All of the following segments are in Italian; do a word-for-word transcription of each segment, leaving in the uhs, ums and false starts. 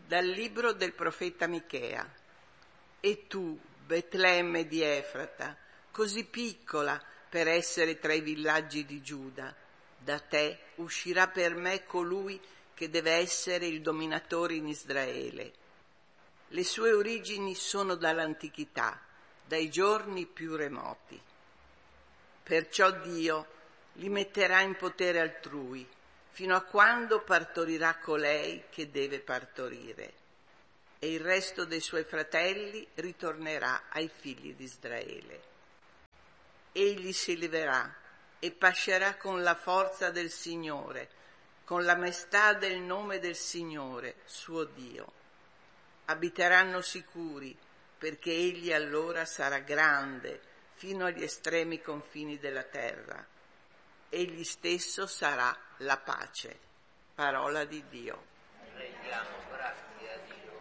Dal libro del profeta Michea. E tu, Betlemme di Efrata, così piccola per essere tra i villaggi di Giuda, da te uscirà per me colui che deve essere il dominatore in Israele. Le sue origini sono dall'antichità, dai giorni più remoti. Perciò Dio li metterà in potere altrui, fino a quando partorirà colei che deve partorire, e il resto dei suoi fratelli ritornerà ai figli di Israele. Egli si leverà e pascerà con la forza del Signore, con la maestà del nome del Signore, suo Dio. Abiteranno sicuri, perché egli allora sarà grande fino agli estremi confini della terra. Egli stesso sarà la pace. Parola di Dio. Rendiamo grazie a Dio.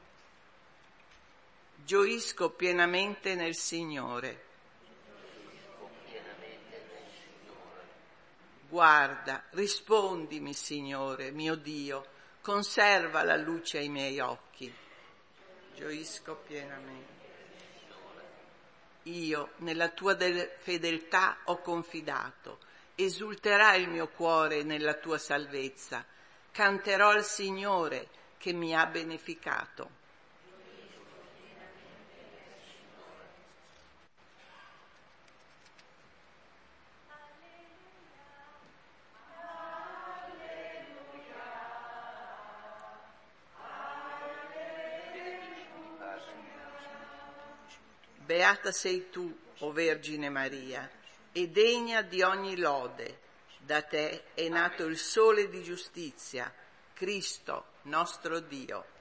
Gioisco pienamente nel Signore. Gioisco pienamente nel Signore. Guarda, rispondimi, Signore, mio Dio, conserva la luce ai miei occhi. Gioisco pienamente. Io nella tua del- fedeltà ho confidato. Esulterà il mio cuore nella tua salvezza. Canterò al Signore che mi ha beneficato. Beata sei tu, o Vergine Maria, e degna di ogni lode. Da te è nato il sole di giustizia, Cristo, nostro Dio.